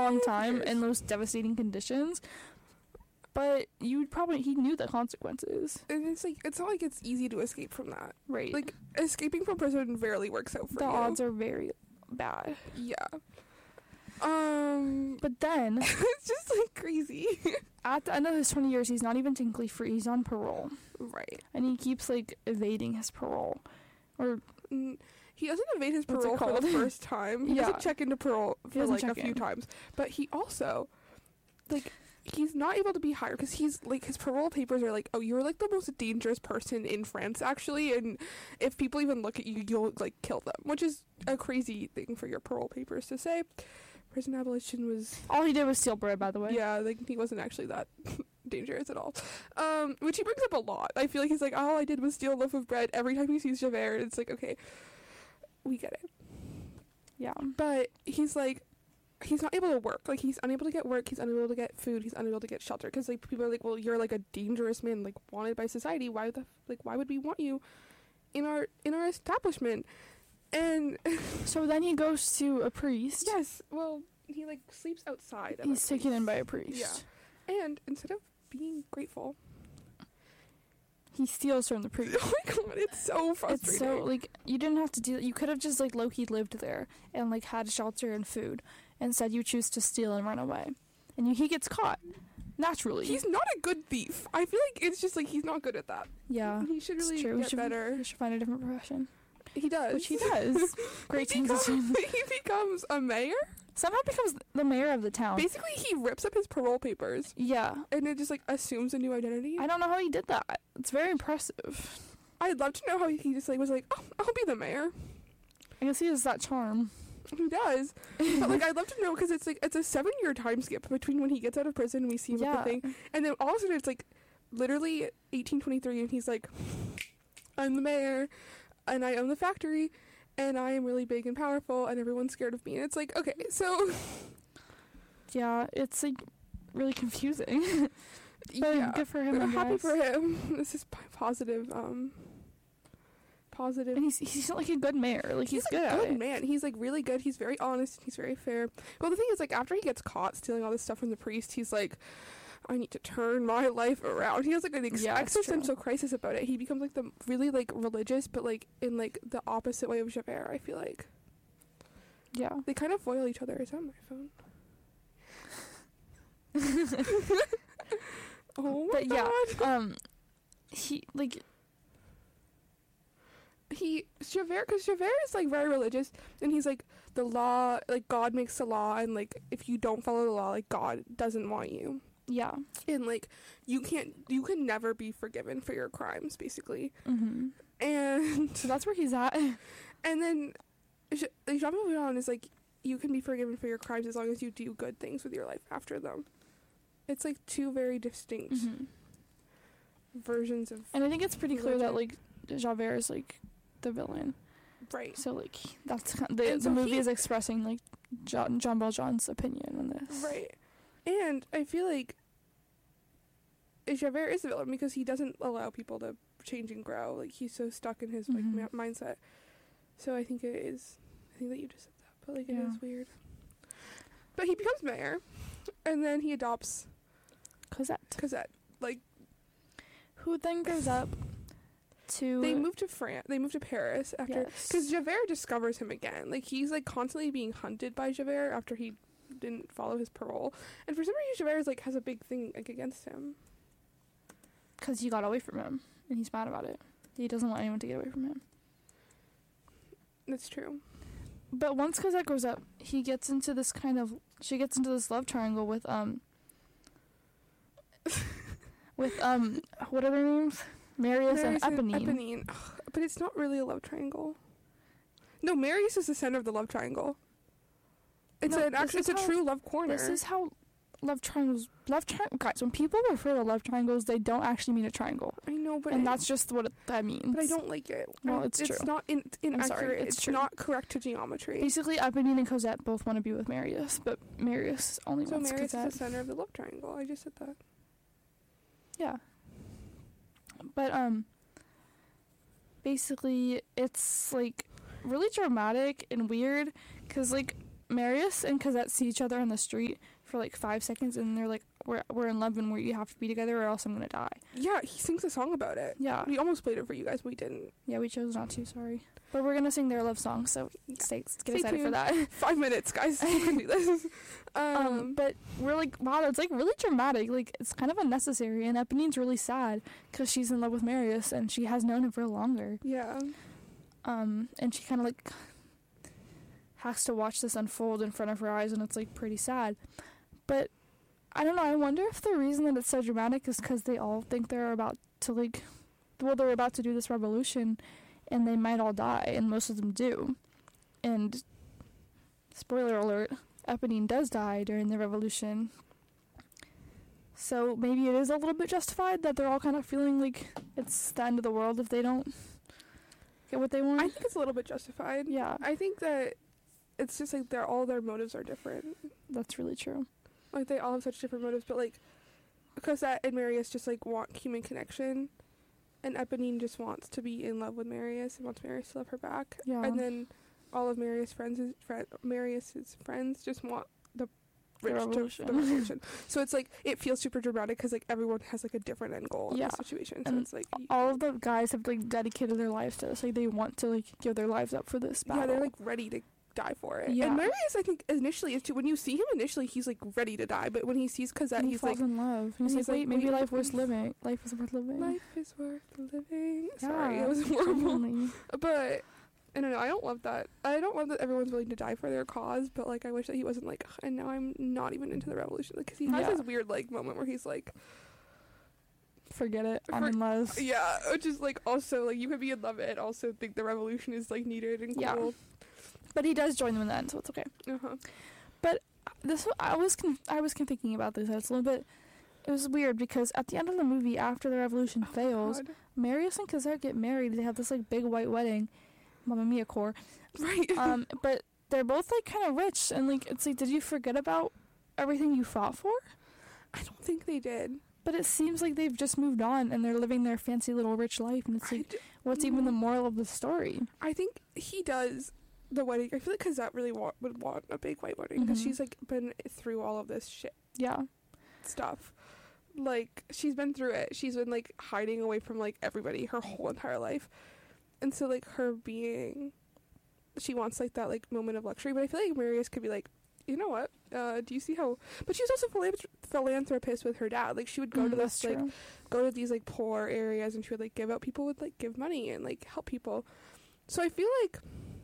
long time in those devastating conditions. But he knew the consequences. And it's like, it's not like it's easy to escape from that. Right. Like, escaping from prison rarely works out for the you. odds are very bad. Yeah. But then it's just like crazy. at the end of his 20 years, he's not even technically free. He's on parole. Right. And he keeps like evading his parole. Or he doesn't evade his What's it parole for the called? first time. He doesn't check into parole for doesn't like a check few in. times. But he also, like, he's not able to be hired because he's like, his parole papers are like, oh, you're like the most dangerous person in France actually, and if people even look at you, you'll like kill them, which is a crazy thing for your parole papers to say. Prison abolition was, all he did was steal bread, by the way. yeah, like he wasn't actually that dangerous at all. Which he brings up a lot. I feel like he's like, all I did was steal a loaf of bread. Every time he sees Javert, it's like, okay, we get it. Yeah. But he's like, he's not able to work. Like, he's unable to get work. He's unable to get food. He's unable to get shelter. Because, like, people are like, well, you're, like, a dangerous man, like, wanted by society. Why would we want you in our establishment? And So then he goes to a priest. yes, well, he, like, sleeps outside. He's taken in by a priest. Yeah. And instead of being grateful, He steals from the priest. oh my god, it's so frustrating. It's so, like, you didn't have to do that. You could have just, like, low-key lived there and, like, had shelter and food. Instead, you choose to steal and run away. And he gets caught. Naturally. He's not a good thief. I feel like it's just, like, he's not good at that. Yeah. He should it's really true. get better. He should find a different profession. He does. Which he does. Great things to do. He becomes a mayor? Somehow becomes the mayor of the town. Basically, he rips up his parole papers, Yeah. and it just, like, assumes a new identity. I don't know how he did that. It's very impressive. I'd love to know how he just, like, was like, oh, I'll be the mayor. I guess he has that charm. He does. But, like, I'd love to know, because it's, like, it's a 7-year time skip between when he gets out of prison and we see him Yeah. with the thing, and then all of a sudden it's, like, literally 1823, and he's like, I'm the mayor, and I own the factory, and I am really big and powerful, and everyone's scared of me. And it's like, okay, so... Yeah, it's, like, really confusing. But yeah, good for him, I happy guess. for him. This is positive. Positive. And he's like a good mayor. Like, he's good a at good it. man. He's like really good. He's very honest. He's very fair. Well, the thing is, like, after he gets caught stealing all this stuff from the priest, he's like, I need to turn my life around. He has like an existential crisis about it. He becomes like the really like religious, but like in like the opposite way of Javert. I feel like. Yeah. They kind of foil each other. Is that my phone? Oh my But god. yeah, he like Javert, because Javert is like very religious, and he's like, the law, like God makes the law, and like if you don't follow the law, like God doesn't want you, yeah, and like you can never be forgiven for your crimes, basically. mm-hmm. And So that's where he's at. and then Jean Valjean is like, you can be forgiven for your crimes as long as you do good things with your life after them. It's like two very distinct versions of, And I think it's pretty clear that religion. like Javert is like the villain. right. So like that's And the so movie he- is expressing like Jean Valjean's opinion on this. Right. And I feel like Javert is the villain because he doesn't allow people to change and grow. Like, he's so stuck in his like mindset. So I think that you just said that, but like it is weird. But he becomes mayor, and then he adopts Cosette. Like, who then goes up to they move to France. They move to Paris after, because Javert discovers him again. Like, he's like constantly being hunted by Javert after he didn't follow his parole, and for some reason Javert is like has a big thing like against him. Because he got away from him, and he's mad about it. He doesn't want anyone to get away from him. That's true. But once Cosette grows up, she gets into this love triangle with what are their names? Marius and Eponine. Ugh, but it's not really a love triangle. No, Marius is the center of the love triangle. It's a true love corner. This is how guys, when people refer to love triangles, they don't actually mean a triangle. I know, but that's just what that means. But I don't like it. Well, it's true. It's not inaccurate. It's true. not correct to geometry. Basically, Eponine and Cosette both want to be with Marius, but Marius only wants Marius Cosette. is the center of the love triangle. I just said that. Yeah. But basically it's like really dramatic and weird because like Marius and Cosette see each other on the street for like 5 seconds, and they're like, we're in love and we have to be together or else I'm gonna die. Yeah, he sings a song about it. Yeah. We almost played it for you guys, but we didn't. Yeah, we chose not to, sorry. But we're gonna sing their love song, so get excited tuned for that. 5 minutes, guys. You can do this. But we're like, wow, it's like really dramatic. Like, it's kind of unnecessary, and Eponine's really sad because she's in love with Marius and she has known him for longer. Yeah. And she kind of like has to watch this unfold in front of her eyes, and it's like pretty sad. But I don't know, I wonder if the reason that it's so dramatic is because they all think they're about to they're about to do this revolution and they might all die, and most of them do. And spoiler alert, Eponine does die during the revolution. So maybe it is a little bit justified that they're all kind of feeling like it's the end of the world if they don't get what they want. I think it's a little bit justified. Yeah. I think that it's just like all their motives are different. That's really true. Like, they all have such different motives, but like, Cosette and Marius just like want human connection, and Eponine just wants to be in love with Marius and wants Marius to love her back. Yeah. And then all of Marius's friends just want the revolution. the revolution. So it's like, it feels super dramatic because like everyone has like a different end goal in Yeah. this situation. So And it's like all of the guys have like dedicated their lives to this. Like, they want to like give their lives up for this battle. yeah, they're like ready to die for it. Yeah. And Marius, I think initially is too. When you see him initially, he's like ready to die, but when he sees Cosette, and he he's falls like, in love. And he's like, wait, maybe life worth living. Life is worth living. life is worth living. Yeah, Sorry, it was horrible. totally. But I don't know. I don't love that. I don't love that everyone's willing to die for their cause. But like, I wish that he wasn't like, "Ugh, and now I'm not even into the revolution." Like, because he has Yeah. this weird like moment where he's like, Forget it. I'm in love. yeah, which is like also like you could be in love and also think the revolution is like needed and cool. Yeah. But he does join them in the end, so it's okay. Uh-huh. I was thinking about this. It's a little bit. It was weird because at the end of the movie, after the revolution fails, God. Marius and Cosette get married. They have this like big white wedding, Mamma Mia core. Right. But they're both like kind of rich, and like it's like, did you forget about everything you fought for? I don't think they did. But it seems like they've just moved on and they're living their fancy little rich life, and it's like, what's even the moral of the story? I think he does the wedding. I feel like Cosette really would want a big white wedding because Mhm. she's like been through all of this shit Yeah. stuff. Like, she's been through it. She's been like hiding away from like everybody her whole entire life, and so like she wants like that like moment of luxury. But I feel like Marius could be like, you know what? Do you see how? But she was also philanthropist with her dad. Like, she would go to That's this like true. go to these like poor areas, and she would like give out. People would like give money and like help people. So I feel like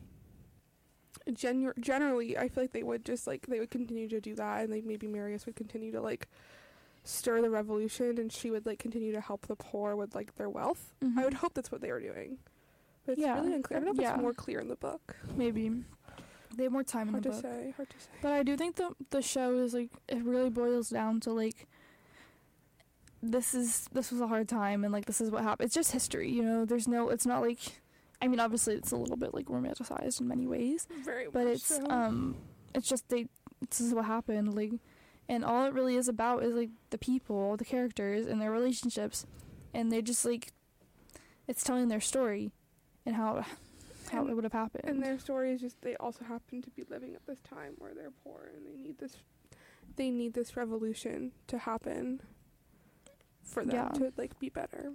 generally, I feel like they would continue to do that, and like maybe Marius would continue to like stir the revolution, and she would like continue to help the poor with like their wealth. Mhm. I would hope that's what they were doing, but it's Yeah. really unclear. I don't know if Yeah. it's more clear in the book. Maybe they have more time in Hard the to book. say. Hard to say. But I do think the show is like, it really boils down to like, this was a hard time, and like this is what happened. It's just history, you know. It's not like, I mean, obviously it's a little bit like romanticized in many ways, Very but much it's so. it's just this is what happened, like, and all it really is about is like the people, the characters, and their relationships, and they just like, it's telling their story and how it would have happened. And their story is just, they also happen to be living at this time where they're poor, and they need this revolution to happen for them Yeah. to like be better,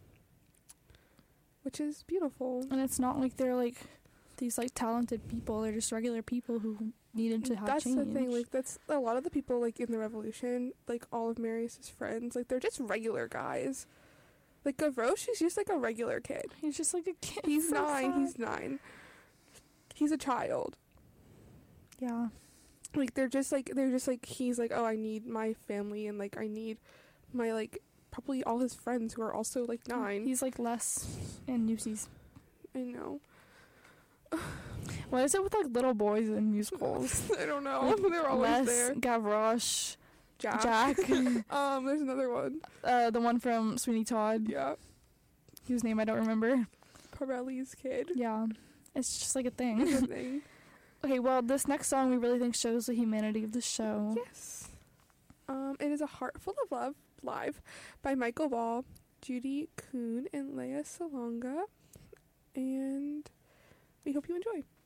which is beautiful. And it's not like they're like these like talented people. They're just regular people who needed to have That's change. the thing, like that's a lot of the people like in the revolution, like all of Marius's friends, like they're just regular guys. Like Gavroche, he's just like a regular kid. He's just like a kid. He's so 9. sad. He's 9. He's a child. Yeah. Like they're just like he's like, oh, I need my family, and like I need my like probably all his friends who are also like 9. He's like Les and Newsies. I know. What is it with like little boys in musicals? I don't know. They're always Les, there. Gavroche, Jack. Jack. There's another one. The one from Sweeney Todd, Yeah. whose name I don't remember. Pirelli's kid. Yeah. It's just like a It's thing. a thing. Okay, well, this next song we really think shows the humanity of the show. Yes. It is A Heart Full of Love, live, by Michael Ball, Judy Kuhn, and Leia Salonga. And we hope you enjoy.